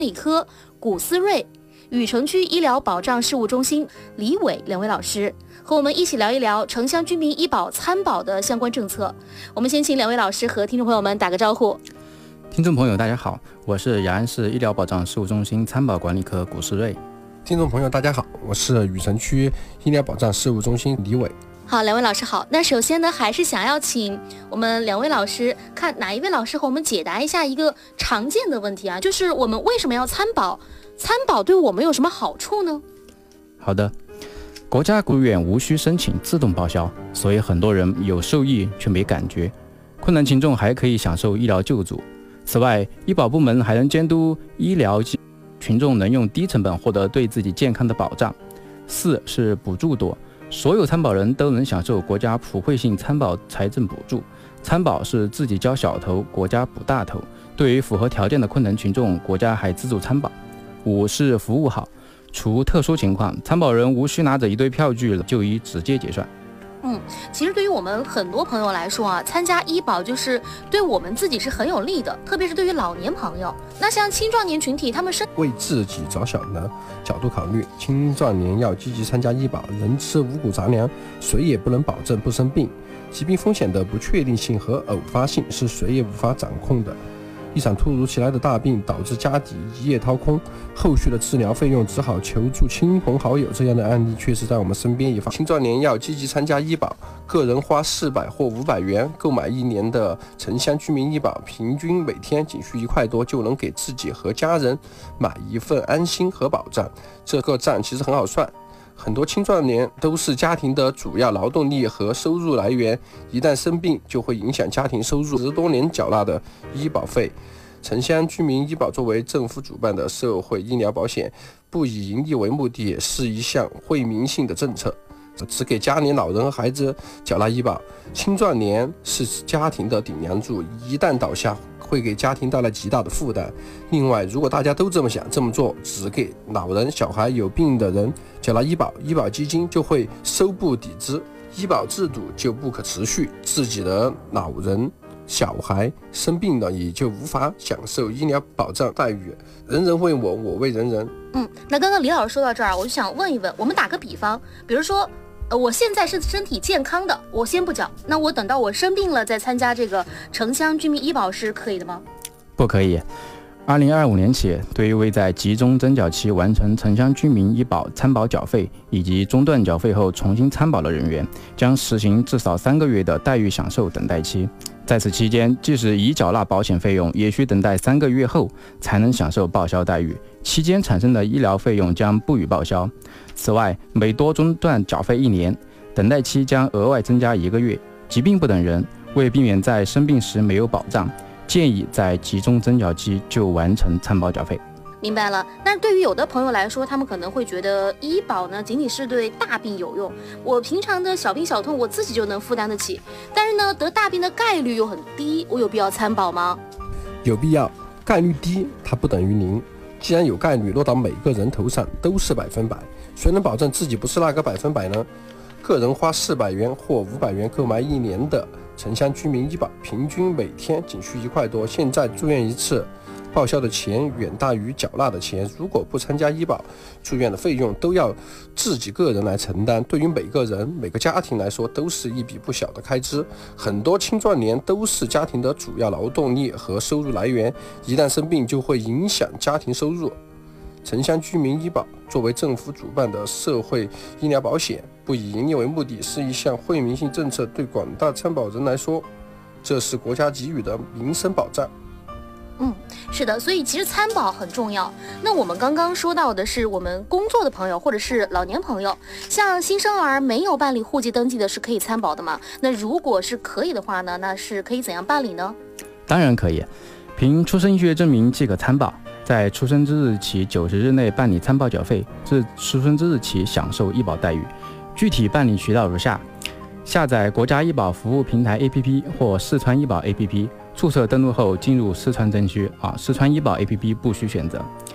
理科古思睿、禹城区医疗保障事务中心李伟两位老师，和我们一起聊一聊城乡居民医保参保的相关政策。我们先请两位老师和听众朋友们打个招呼。 听众朋友大家好，我是雅安市医疗保障事务中心参保管理科古思睿。 听众朋友大家好，我是禹城区医疗保障事务中心李伟。 好，两位老师好。那首先呢，还是想要请我们两位老师看哪一位老师和我们解答一下一个常见的问题啊，就是我们为什么要参保？参保对我们有什么好处呢？ 好的，国家公务员无需申请自动报销，所以很多人有受益却没感觉。困难群众还可以享受医疗救助。此外，医保部门还能监督医疗群众能用低成本获得对自己健康的保障。四是补助多。所有参保人都能享受国家普惠性参保财政补助，参保是自己交小头，国家补大头。对于符合条件的困难群众，国家还资助参保。五是服务好，除特殊情况，参保人无需拿着一堆票据就医直接结算。 其实对于我们很多朋友来说啊，参加医保就是对我们自己是很有利的，特别是对于老年朋友。那像青壮年群体，他们是为自己着想的角度考虑，青壮年要积极参加医保。人吃五谷杂粮，谁也不能保证不生病。疾病风险的不确定性和偶发性是谁也无法掌控的。一场突如其来的大病导致家底一夜掏空，后续的治疗费用只好求助亲朋好友，这样的案例确实在我们身边一发。青壮年要积极参加医保，个人花400或500元购买1年的城乡居民医保，平均每天仅需1块多就能给自己和家人买一份安心和保障。这个账其实很好算。很多青壮年都是家庭的主要劳动力和收入来源，一旦生病就会影响家庭收入，10多年缴纳的医保费。城乡居民医保作为政府主办的社会医疗保险，不以盈利为目的，也是一项惠民性的政策，只给家里老人和孩子缴纳医保。青壮年是家庭的顶梁柱，一旦倒下会给家庭带来极大的负担。另外，如果大家都这么想这么做，只给老人、小孩、有病的人缴纳医保，医保基金就会收不抵支，医保制度就不可持续，自己的老人、小孩生病了也就无法享受医疗保障待遇。人人为我，我为人人。 那刚刚李老师说到这儿，我就想问一问，我们打个比方，比如说我现在是身体健康的，我先不缴，那我等到我生病了再参加这个城乡居民医保是可以的吗？ 不可以。2025年起，对于未在集中征缴期完成城乡居民医保参保缴费以及中断缴费后重新参保的人员，将实行至少3个月的待遇享受等待期。在此期间，即使已缴纳保险费用，也需等待3个月后才能享受报销待遇，期间产生的医疗费用将不予报销。此外，每多中断缴费1年，等待期将额外增加1个月。疾病不等人，为避免在生病时没有保障，建议在集中征缴期就完成参保缴费。 明白了。但是对于有的朋友来说，他们可能会觉得医保呢仅仅是对大病有用，我平常的小病小痛我自己就能负担得起，但是呢得大病的概率又很低，我有必要参保吗？ 有必要，概率低它不等于0。既然有概率落到每个人头上都是100%，谁能保证自己不是那个100%呢？个人花400元或500元购买1年的城乡居民医保，平均每天仅需1块多。现在住院一次报销的钱远大于缴纳的钱，如果不参加医保，住院的费用都要自己个人来承担，对于每个人每个家庭来说都是一笔不小的开支。很多青壮年都是家庭的主要劳动力和收入来源，一旦生病就会影响家庭收入。城乡居民医保作为政府主办的社会医疗保险，不以盈利为目的，是一项惠民性政策，对广大参保人来说，这是国家给予的民生保障。 是的，所以其实参保很重要。那我们刚刚说到的是我们工作的朋友或者是老年朋友，像新生儿没有办理户籍登记的是可以参保的吗？那如果是可以的话呢，那是可以怎样办理呢？ 当然可以，凭出生医学证明即可参保，在出生之日起90日内办理参保缴费，自出生之日起享受医保待遇。具体办理渠道如下：下载国家医保服务平台 APP 或四川医保 APP， 注册登录后进入四川证区，四川医保 APP 不需选择。